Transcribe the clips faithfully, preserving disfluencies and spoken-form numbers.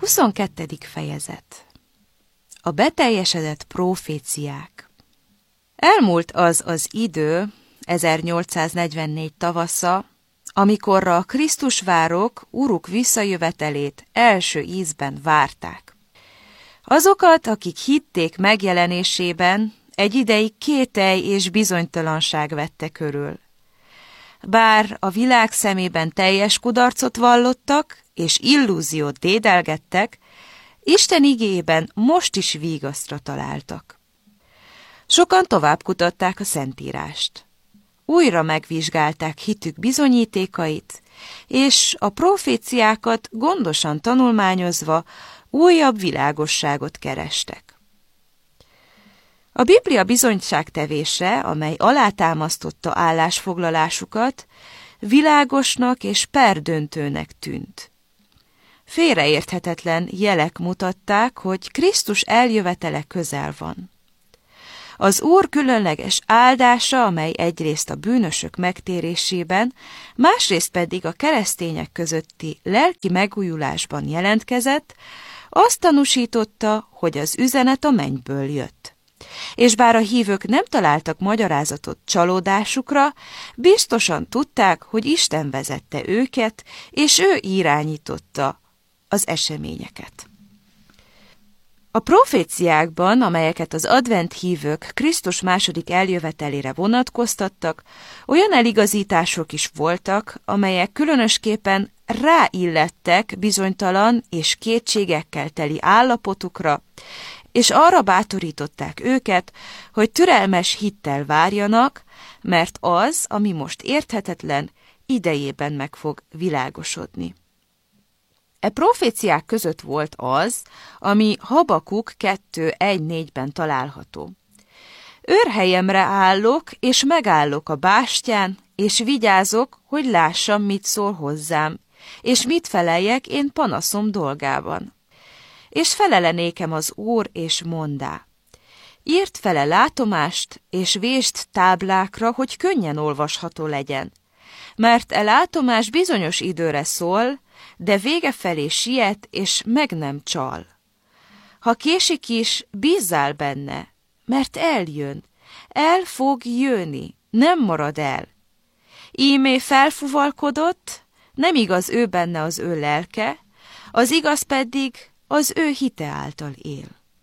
huszonkettedik fejezet. A beteljesedett próféciák. Elmúlt az az idő, ezernyolcszáznegyvennégy tavasza, amikorra a Krisztusvárok Uruk visszajövetelét első ízben várták. Azokat, akik hitték megjelenésében, egy ideig kételj és bizonytalanság vette körül. Bár a világ szemében teljes kudarcot vallottak, és illúziót dédelgettek, Isten igéjében most is vigasztra találtak. Sokan tovább kutatták a Szentírást. Újra megvizsgálták hitük bizonyítékait, és a proféciákat gondosan tanulmányozva újabb világosságot kerestek. A Biblia bizonyságtevése, amely alátámasztotta állásfoglalásukat, világosnak és perdöntőnek tűnt. Félreérthetetlen jelek mutatták, hogy Krisztus eljövetele közel van. Az Úr különleges áldása, amely egyrészt a bűnösök megtérésében, másrészt pedig a keresztények közötti lelki megújulásban jelentkezett, azt tanúsította, hogy az üzenet a mennyből jött. És bár a hívők nem találtak magyarázatot csalódásukra, biztosan tudták, hogy Isten vezette őket, és ő irányította az eseményeket. A proféciákban, amelyeket az advent hívők Krisztus második eljövetelére vonatkoztattak, olyan eligazítások is voltak, amelyek különösképpen ráillettek bizonytalan és kétségekkel teli állapotukra, és arra bátorították őket, hogy türelmes hittel várjanak, mert az, ami most érthetetlen, idejében meg fog világosodni. E proféciák között volt az, ami Habakuk kettő egy négyben található. Őrhelyemre állok, és megállok a bástyán, és vigyázok, hogy lássam, mit szól hozzám, és mit feleljek én panaszom dolgában. És felele nékem az Úr, és mondá: írt fele látomást, és vésd táblákra, hogy könnyen olvasható legyen. Mert e látomás bizonyos időre szól, de vége felé siet, és meg nem csal. Ha késik is, bízzál benne, mert eljön, el fog jönni, nem marad el. Ímé felfuvalkodott, nem igaz ő benne az ő lelke, az igaz pedig az ő hite által él.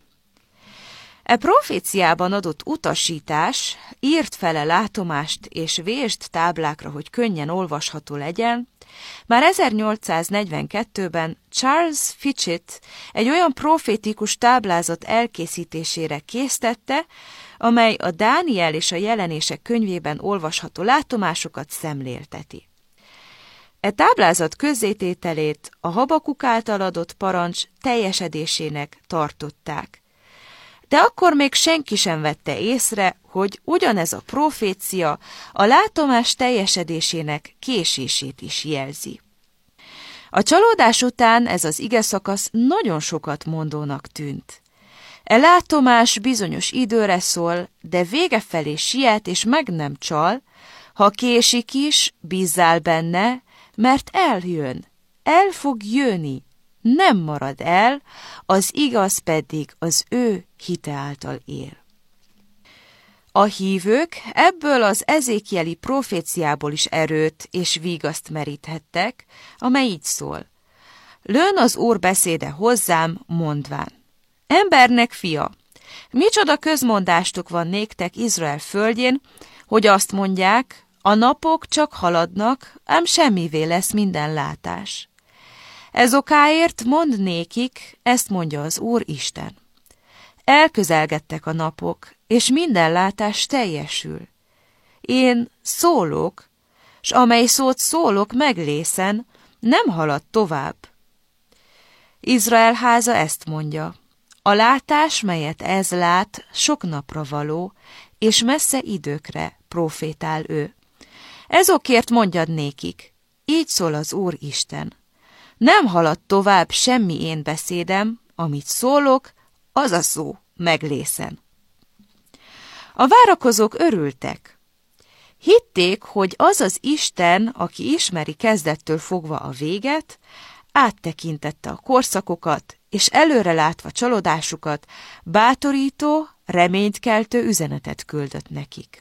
E proféciában adott utasítás, írt fele látomást és vésd táblákra, hogy könnyen olvasható legyen, már ezernyolcszáznegyvenkettőben Charles Fitchett egy olyan profétikus táblázat elkészítésére késztette, amely a Dániel és a Jelenések könyvében olvasható látomásokat szemlélteti. E táblázat közzétételét a Habakuk által adott parancs teljesedésének tartották. De akkor még senki sem vette észre, hogy ugyanez a profécia a látomás teljesedésének késését is jelzi. A csalódás után ez az igeszakasz nagyon sokat mondónak tűnt. E látomás bizonyos időre szól, de vége felé siet és meg nem csal, ha késik is, bízzál benne, mert eljön, el fog jönni, nem marad el, az igaz pedig az ő hite által él. A hívők ebből az ezékieli proféciából is erőt és vigaszt meríthettek, amely így szól: lőn az Úr beszéde hozzám, mondván: embernek fia, micsoda közmondástuk van néktek Izrael földjén, hogy azt mondják, a napok csak haladnak, ám semmivé lesz minden látás. Ez okáért mondd nékik, ezt mondja az Úr Isten. Elközelgettek a napok, és minden látás teljesül. Én szólok, s amely szót szólok meglészen, nem halad tovább. Izrael háza ezt mondja: a látás, melyet ez lát, sok napra való, és messze időkre profétál ő. Ezokért mondjad nékik, így szól az Úr Isten: nem halad tovább semmi én beszédem, amit szólok, az a szó meglészen. A várakozók örültek. Hitték, hogy az az Isten, aki ismeri kezdettől fogva a véget, áttekintette a korszakokat, és előre látva csalódásukat, bátorító, reménykeltő üzenetet küldött nekik.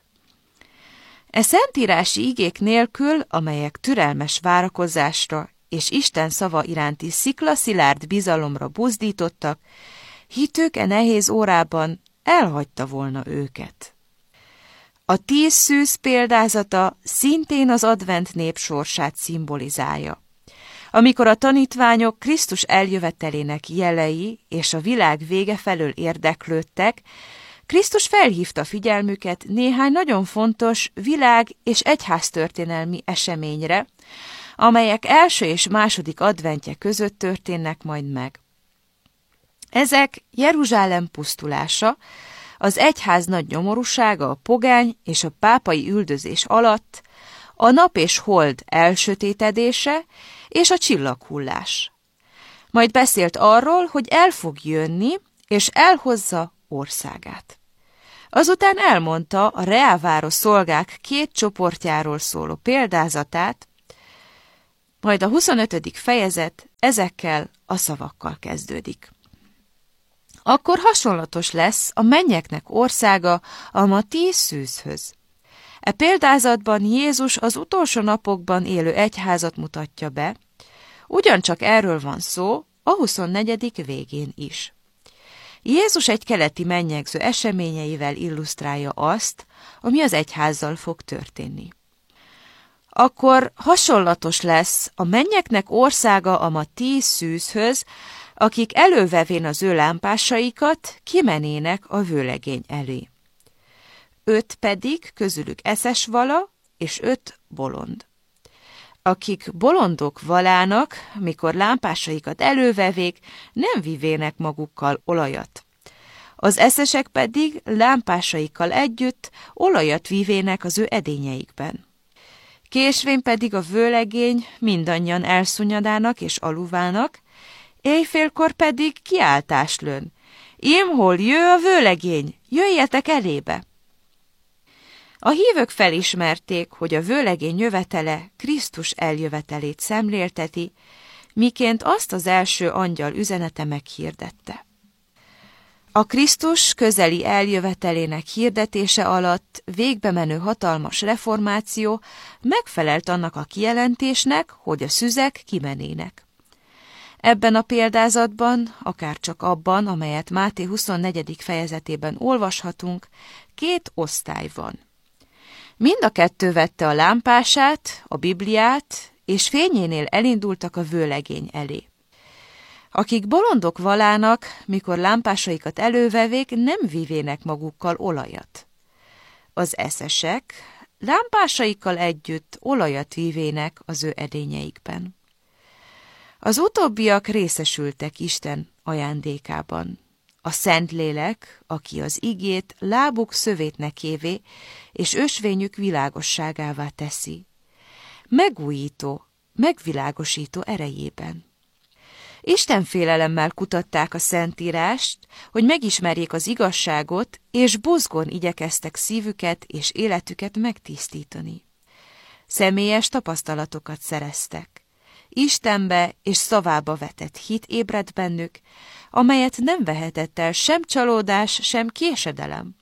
E szentírási igék nélkül, amelyek türelmes várakozásra és Isten szava iránti sziklaszilárd bizalomra buzdítottak, hitük e nehéz órában elhagyta volna őket. A tíz szűz példázata szintén az advent nép sorsát szimbolizálja. Amikor a tanítványok Krisztus eljövetelének jelei és a világ vége felől érdeklődtek, Krisztus felhívta figyelmüket néhány nagyon fontos világ- és egyháztörténelmi eseményre, amelyek első és második adventje között történnek majd meg. Ezek Jeruzsálem pusztulása, az egyház nagy nyomorúsága a pogány és a pápai üldözés alatt, a nap és hold elsötétedése és a csillaghullás. Majd beszélt arról, hogy el fog jönni, és elhozza országát. Azután elmondta a reálváros szolgák két csoportjáról szóló példázatát, majd a huszonötödik fejezet ezekkel a szavakkal kezdődik. Akkor hasonlatos lesz a mennyeknek országa a ma tíz szűzhöz. E példázatban Jézus az utolsó napokban élő egyházat mutatja be, ugyancsak erről van szó a huszonnegyedik végén is. Jézus egy keleti mennyegző eseményeivel illusztrálja azt, ami az egyházzal fog történni. Akkor hasonlatos lesz a mennyeknek országa a ma tíz szűzhöz, akik elővevén az ő lámpásaikat kimenének a vőlegény elé. Öt pedig közülük eszes vala, és öt bolond. Akik bolondok valának, mikor lámpásaikat elővevék, nem vivének magukkal olajat. Az eszesek pedig lámpásaikkal együtt olajat vivének az ő edényeikben. Késvén pedig a vőlegény mindannyian elszunyadának és aluvának, éjfélkor pedig kiáltás lőn. Ím, hol jő a vőlegény, jöjjetek elébe! A hívők felismerték, hogy a vőlegény jövetele Krisztus eljövetelét szemlélteti, miként azt az első angyal üzenete meghirdette. A Krisztus közeli eljövetelének hirdetése alatt végbe menő hatalmas reformáció megfelelt annak a kijelentésnek, hogy a szüzek kimenének. Ebben a példázatban, akár csak abban, amelyet Máté huszonnegyedik fejezetében olvashatunk, két osztály van. Mind a kettő vette a lámpását, a Bibliát, és fényénél elindultak a vőlegény elé. Akik bolondok valának, mikor lámpásaikat elővevék, nem vivének magukkal olajat. Az eszesek lámpásaikkal együtt olajat vivének az ő edényeikben. Az utóbbiak részesültek Isten ajándékában. A Szentlélek, aki az igét lábuk szövétnek évé, és ösvényük világosságává teszi. Megújító, megvilágosító erejében. Isten félelemmel kutatták a Szentírást, hogy megismerjék az igazságot, és buzgón igyekeztek szívüket és életüket megtisztítani. Személyes tapasztalatokat szereztek. Istenbe és szavába vetett hit ébredt bennük, amelyet nem vehetett el sem csalódás, sem késedelem.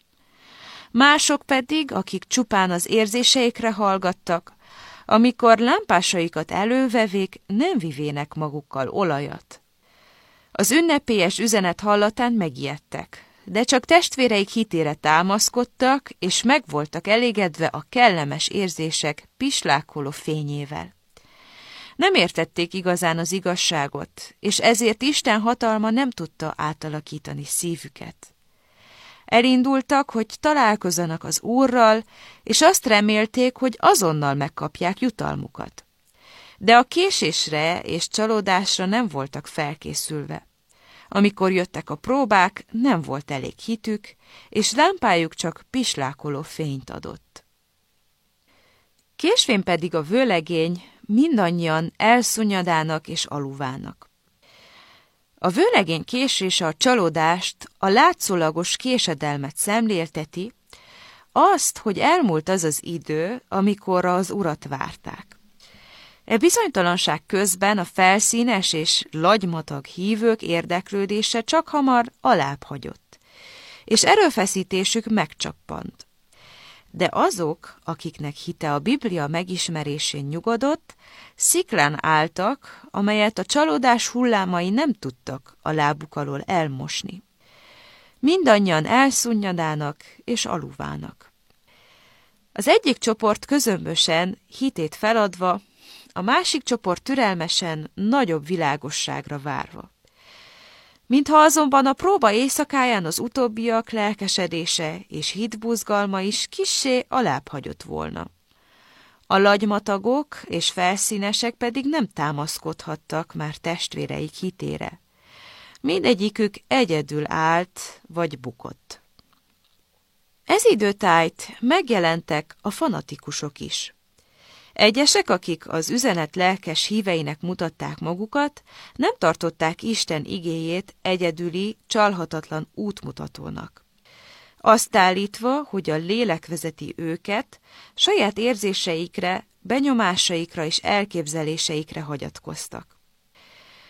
Mások pedig, akik csupán az érzéseikre hallgattak, amikor lámpásaikat elővevék, nem vivének magukkal olajat. Az ünnepélyes üzenet hallatán megijedtek, de csak testvéreik hitére támaszkodtak, és meg voltak elégedve a kellemes érzések pislákoló fényével. Nem értették igazán az igazságot, és ezért Isten hatalma nem tudta átalakítani szívüket. Elindultak, hogy találkozzanak az Úrral, és azt remélték, hogy azonnal megkapják jutalmukat. De a késésre és csalódásra nem voltak felkészülve. Amikor jöttek a próbák, nem volt elég hitük, és lámpájuk csak pislákoló fényt adott. Késvén pedig a vőlegény mindannyian elszunyadának és aluvának. A vőlegény késése a csalódást, a látszólagos késedelmet szemlélteti, azt, hogy elmúlt az az idő, amikor az Urat várták. E bizonytalanság közben a felszínes és lagymatag hívők érdeklődése csak hamar alább hagyott, és erőfeszítésük megcsappant. De azok, akiknek hite a Biblia megismerésén nyugodott, sziklán álltak, amelyet a csalódás hullámai nem tudtak a lábuk alól elmosni. Mindannyian elszunnyadnának és aluvának. Az egyik csoport közömbösen, hitét feladva, a másik csoport türelmesen, nagyobb világosságra várva. Mintha azonban a próba éjszakáján az utóbbiak lelkesedése és hitbuzgalma is kissé alább hagyott volna. A lagymatagok és felszínesek pedig nem támaszkodhattak már testvéreik hitére. Mindegyikük egyedül állt vagy bukott. Ez időtájt megjelentek a fanatikusok is. Egyesek, akik az üzenet lelkes híveinek mutatták magukat, nem tartották Isten igéjét egyedüli, csalhatatlan útmutatónak. Azt állítva, hogy a lélek vezeti őket, saját érzéseikre, benyomásaikra és elképzeléseikre hagyatkoztak.